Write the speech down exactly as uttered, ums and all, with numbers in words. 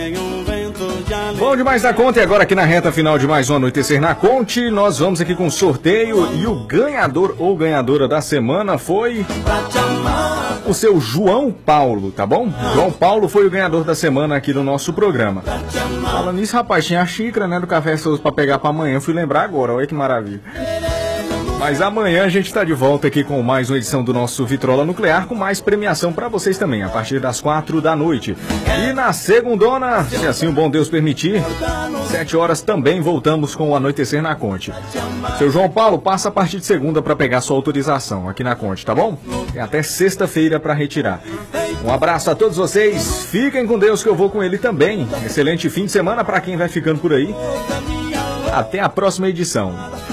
Bom demais da conta, e agora aqui na reta final de mais um Anoitecer na Conte, nós vamos aqui com o sorteio e o ganhador ou ganhadora da semana foi o seu João Paulo, tá bom? João Paulo foi o ganhador da semana aqui do nosso programa. Falando nisso, rapaz, tinha a xícara, né, do Café Souza pra pegar pra amanhã, eu fui lembrar agora, olha que maravilha. Mas amanhã a gente está de volta aqui com mais uma edição do nosso Vitrola Nuclear, com mais premiação para vocês também, a partir das quatro da noite. E na segundona, se assim o bom Deus permitir, sete horas também voltamos com o Anoitecer na Conte. Seu João Paulo, passa a partir de segunda para pegar sua autorização aqui na Conte, tá bom? Tem até sexta-feira para retirar. Um abraço a todos vocês, fiquem com Deus que eu vou com ele também. Excelente fim de semana para quem vai ficando por aí. Até a próxima edição.